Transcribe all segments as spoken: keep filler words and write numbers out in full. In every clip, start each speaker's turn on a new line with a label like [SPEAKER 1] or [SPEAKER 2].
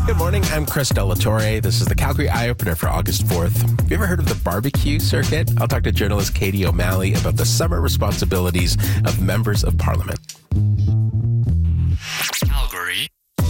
[SPEAKER 1] Good morning, I'm Chris Delatorre. This is the Calgary Eye-Opener for August fourth. Have you ever heard of the barbecue circuit? I'll talk to journalist Katie O'Malley about the summer responsibilities of members of parliament.
[SPEAKER 2] Calgary.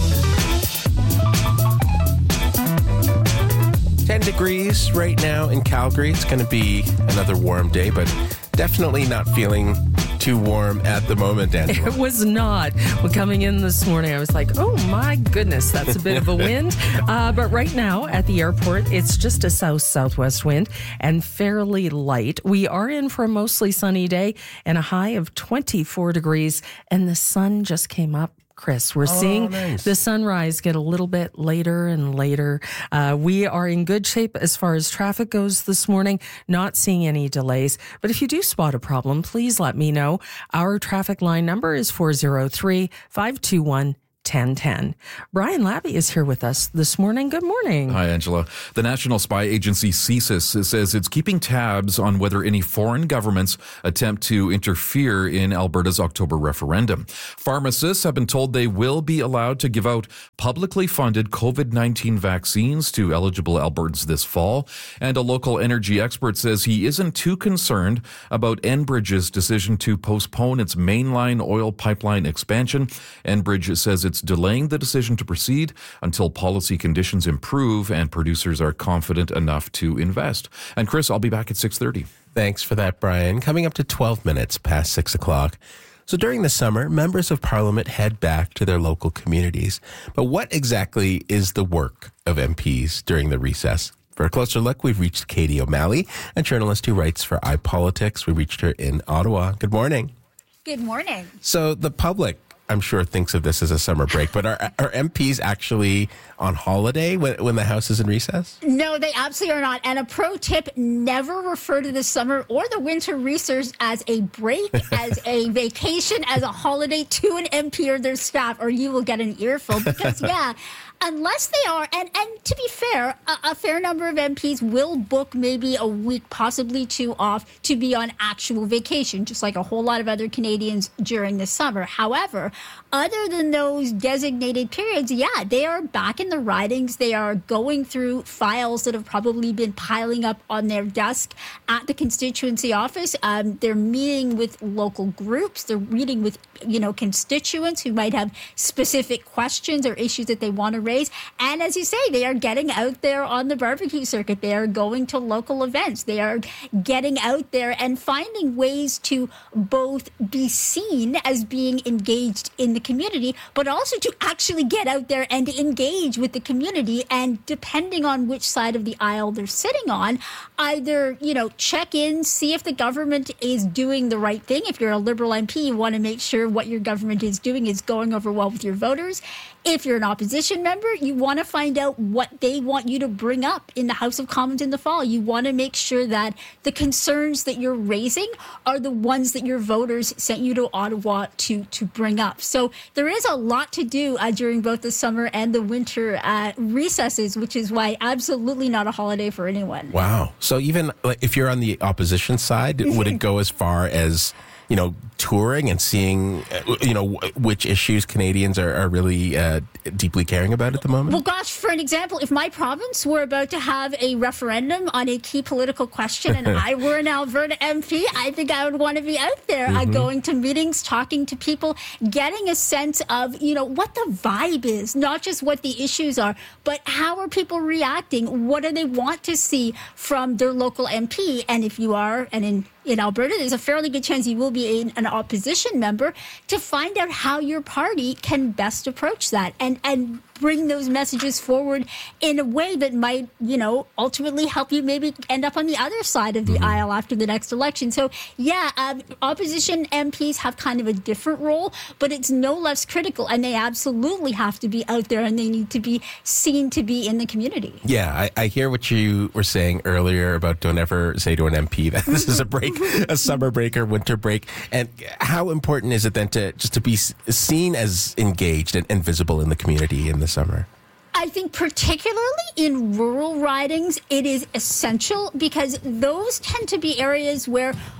[SPEAKER 1] ten degrees right now in Calgary. It's going to be another warm day, but definitely not feeling too warm at the moment, Angela.
[SPEAKER 3] It was not. Well, coming in this morning, I was like, oh my goodness, that's a bit of a wind. Uh, but right now at the airport, it's just a south-southwest wind and fairly light. We are in for a mostly sunny day and a high of twenty-four degrees, and the sun just came up. Chris, we're
[SPEAKER 1] oh,
[SPEAKER 3] seeing
[SPEAKER 1] nice.
[SPEAKER 3] the sunrise get a little bit later and later. Uh, we are in good shape as far as traffic goes this morning, not seeing any delays. But if you do spot a problem, please let me know. Our traffic line number is four oh three, five two one, ten ten. Brian Labby is here with us this morning. Good morning.
[SPEAKER 4] Hi, Angela. The national spy agency C S I S says it's keeping tabs on whether any foreign governments attempt to interfere in Alberta's October referendum. Pharmacists have been told they will be allowed to give out publicly funded COVID nineteen vaccines to eligible Albertans this fall. And a local energy expert says he isn't too concerned about Enbridge's decision to postpone its mainline oil pipeline expansion. Enbridge says it's delaying the decision to proceed until policy conditions improve and producers are confident enough to invest. And Chris, I'll be back at six thirty.
[SPEAKER 1] Thanks for that, Brian. Coming up to twelve minutes past six o'clock. So during the summer, members of parliament head back to their local communities. But what exactly is the work of M Ps during the recess? For a closer look, we've reached Katie O'Malley, a journalist who writes for iPolitics. We reached her in Ottawa. Good morning.
[SPEAKER 5] Good morning.
[SPEAKER 1] So the public, I'm sure, thinks of this as a summer break, but are, are M Ps actually on holiday when, when the House is in recess?
[SPEAKER 5] No, they absolutely are not. And a pro tip, never refer to the summer or the winter recess as a break, as a vacation, as a holiday to an M P or their staff, or you will get an earful. Because, yeah, unless they are, and, and to be fair, a, a fair number of M Ps will book maybe a week, possibly two off to be on actual vacation, just like a whole lot of other Canadians during the summer. However, other than those designated periods, yeah, they are back in the ridings. They are going through files that have probably been piling up on their desk at the constituency office. Um, they're meeting with local groups. They're meeting with, you know, constituents who might have specific questions or issues that they want to raise. And as you say, they are getting out there on the barbecue circuit. They are going to local events. They are getting out there and finding ways to both be seen as being engaged in the community, but also to actually get out there and engage with the community. And depending on which side of the aisle they're sitting on, either, you know, check in, see if the government is doing the right thing. If you're a Liberal M P, you want to make sure what your government is doing is going over well with your voters. If you're an opposition member, you want to find out what they want you to bring up in the House of Commons in the fall. You want to make sure that the concerns that you're raising are the ones that your voters sent you to Ottawa to, to bring up. So there is a lot to do uh, during both the summer and the winter uh, recesses, which is why absolutely not a holiday for anyone.
[SPEAKER 1] Wow. So even like, if you're on the opposition side, would it go as far as, you know, touring and seeing, uh, you know, which issues Canadians are, are really uh, deeply caring about at the moment?
[SPEAKER 5] Well, gosh, for an example, if my province were about to have a referendum on a key political question and I were an Alberta M P, I think I would want to be out there mm-hmm. uh, going to meetings, talking to people, getting a sense of, you know, what the vibe is, not just what the issues are, but how are people reacting? What do they want to see from their local M P? And if you are, and in in Alberta, there's a fairly good chance you will be an opposition member, to find out how your party can best approach that and, and bring those messages forward in a way that might, you know, ultimately help you maybe end up on the other side of the mm-hmm. aisle after the next election. So, yeah, um, opposition M Ps have kind of a different role, but it's no less critical, and they absolutely have to be out there and they need to be seen to be in the community.
[SPEAKER 1] Yeah, I, I hear what you were saying earlier about don't ever say to an M P that this is a break, a summer break or winter break. And how important is it then to just to be seen as engaged and, and visible in the community in the summer?
[SPEAKER 5] I think particularly in rural ridings, it is essential because those tend to be areas where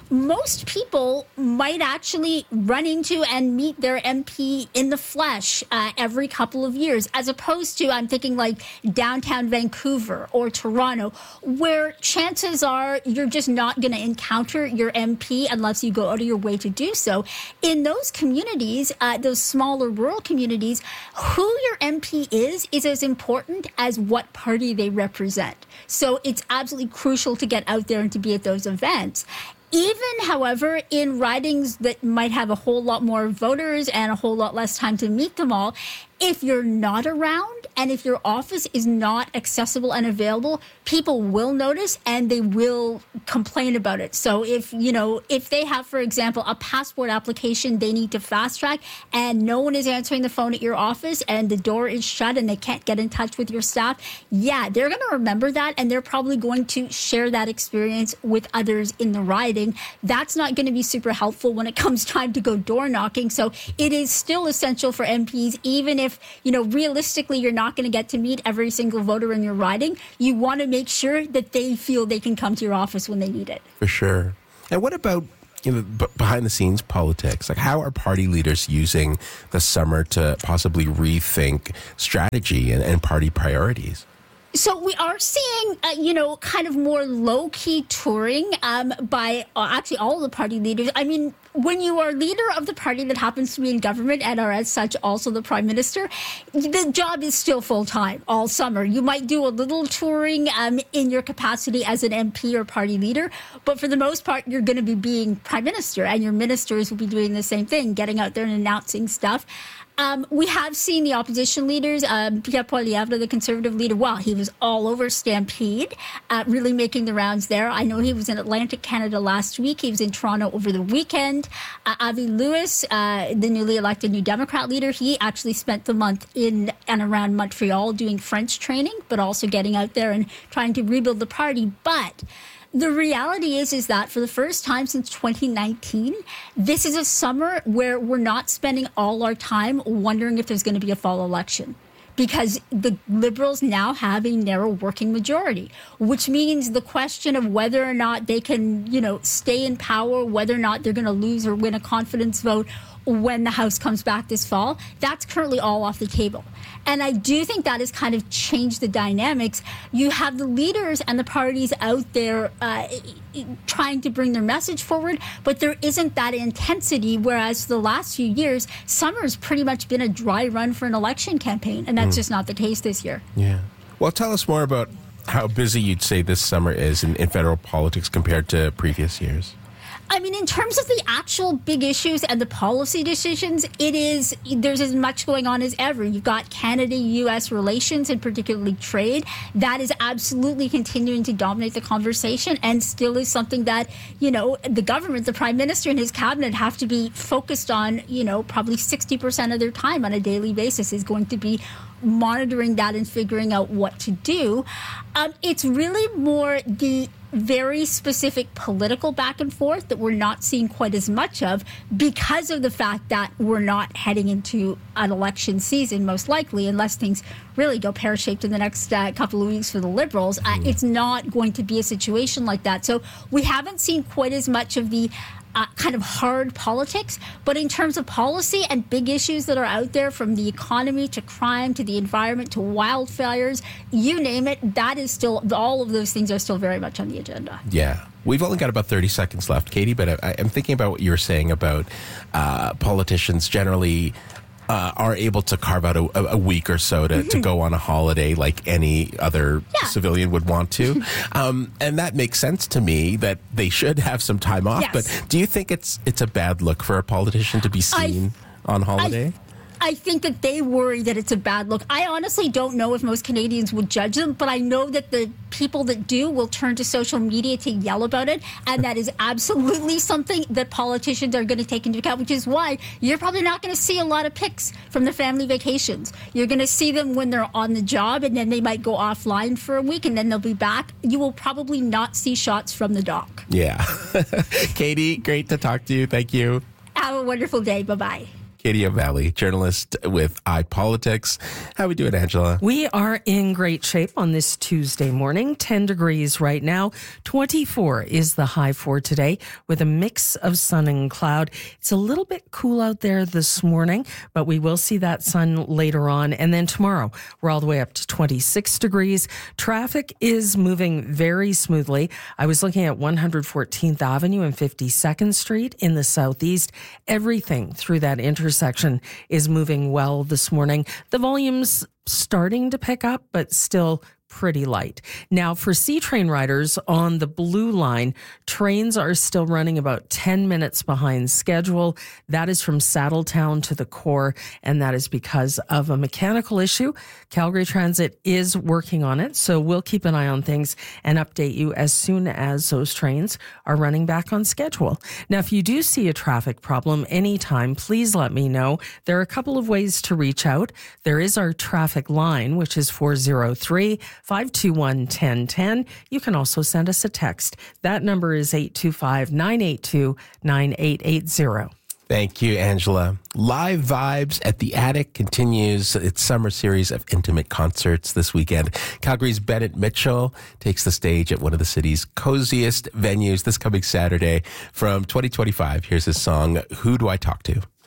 [SPEAKER 5] most people might actually run into and meet their M P in the flesh uh, every couple of years, as opposed to, I'm thinking like downtown Vancouver or Toronto, where chances are you're just not going to encounter your M P unless you go out of your way to do so. In those communities, uh, those smaller rural communities, who your M P is is as important as what party they represent. So it's absolutely crucial to get out there and to be at those events. Even, however, in ridings that might have a whole lot more voters and a whole lot less time to meet them all, if you're not around and if your office is not accessible and available, people will notice and they will complain about it. So if, you know, if they have, for example, a passport application they need to fast track and no one is answering the phone at your office and the door is shut and they can't get in touch with your staff, yeah, they're going to remember that and they're probably going to share that experience with others in the riding. That's not going to be super helpful when it comes time to go door knocking. So it is still essential for M Ps, even if, you know, realistically, you're not going to get to meet every single voter in your riding. You want to make sure that they feel they can come to your office when they need it.
[SPEAKER 1] For sure. And what about, you know, b- behind the scenes politics? Like, how are party leaders using the summer to possibly rethink strategy and, and party priorities?
[SPEAKER 5] So we are seeing, uh, you know, kind of more low-key touring um, by uh, actually all of the party leaders. I mean, when you are leader of the party that happens to be in government and are as such also the prime minister, the job is still full-time all summer. You might do a little touring um, in your capacity as an M P or party leader, but for the most part, you're going to be being prime minister, and your ministers will be doing the same thing, getting out there and announcing stuff. Um, we have seen the opposition leaders, um, Pierre Poilievre, the Conservative leader, well, he was all over Stampede, uh, really making the rounds there. I know he was in Atlantic Canada last week. He was in Toronto over the weekend. Uh, Avi Lewis, uh, the newly elected New Democrat leader, he actually spent the month in and around Montreal doing French training, but also getting out there and trying to rebuild the party. But the reality is, is that for the first time since twenty nineteen, this is a summer where we're not spending all our time wondering if there's going to be a fall election, because the Liberals now have a narrow working majority, which means the question of whether or not they can, you know, stay in power, whether or not they're going to lose or win a confidence vote when the House comes back this fall, that's currently all off the table. And I do think that has kind of changed the dynamics. You have the leaders and the parties out there uh, trying to bring their message forward, but there isn't that intensity, whereas the last few years, summer's pretty much been a dry run for an election campaign, and that's mm. just not the case this year.
[SPEAKER 1] Yeah. Well, tell us more about how busy you'd say this summer is in, in federal politics compared to previous years.
[SPEAKER 5] I mean, in terms of the actual big issues and the policy decisions, it is, there's as much going on as ever. You've got Canada-U S relations and particularly trade. That is absolutely continuing to dominate the conversation and still is something that, you know, the government, the prime minister and his cabinet have to be focused on, you know, probably sixty percent of their time on a daily basis is going to be monitoring that and figuring out what to do. Um, it's really more the very specific political back and forth that we're not seeing quite as much of because of the fact that we're not heading into an election season, most likely, unless things really go pear-shaped in the next uh, couple of weeks for the Liberals. Uh, it's not going to be a situation like that. So we haven't seen quite as much of the Uh, kind of hard politics, but in terms of policy and big issues that are out there, from the economy to crime to the environment to wildfires, you name it, that is still, all of those things are still very much on the agenda.
[SPEAKER 1] Yeah. We've only got about thirty seconds left, Katie, but I, I'm thinking about what you were saying about uh, politicians generally Uh, are able to carve out a, a week or so to, mm-hmm. to go on a holiday like any other yeah. civilian would want to. Um, and that makes sense to me that they should have some time off.
[SPEAKER 5] Yes.
[SPEAKER 1] But do you think it's it's a bad look for a politician to be seen I, on holiday?
[SPEAKER 5] I, I think that they worry that it's a bad look. I honestly don't know if most Canadians would judge them, but I know that the people that do will turn to social media to yell about it, and that is absolutely something that politicians are going to take into account, which is why you're probably not going to see a lot of pics from the family vacations. You're going to see them when they're on the job, and then they might go offline for a week, and then they'll be back. You will probably not see shots from the dock.
[SPEAKER 1] Yeah. Katie, great to talk to you. Thank you.
[SPEAKER 5] Have a wonderful day. Bye-bye.
[SPEAKER 1] Katie O'Malley, journalist with iPolitics. How we doing, Angela?
[SPEAKER 3] We are in great shape on this Tuesday morning. ten degrees right now. twenty-four is the high for today with a mix of sun and cloud. It's a little bit cool out there this morning, but we will see that sun later on. And then tomorrow, we're all the way up to twenty-six degrees. Traffic is moving very smoothly. I was looking at one hundred fourteenth Avenue and fifty-second Street in the southeast. Everything through that intersection is moving well this morning. The volume's starting to pick up, but still pretty light. Now, for C train riders on the Blue Line, trains are still running about ten minutes behind schedule. That is from Saddletown to the core, and that is because of a mechanical issue. Calgary Transit is working on it, so we'll keep an eye on things and update you as soon as those trains are running back on schedule. Now, if you do see a traffic problem anytime, please let me know. There are a couple of ways to reach out. There is our traffic line, which is four oh three, five two one, one oh one oh. You can also send us a text. That number is eight two five, nine eight two, nine eight eight zero.
[SPEAKER 1] Thank you, Angela. Live Vibes at the Attic continues its summer series of intimate concerts this weekend. Calgary's Bennett Mitchell takes the stage at one of the city's coziest venues this coming Saturday from twenty twenty-five. Here's his song, Who Do I Talk To?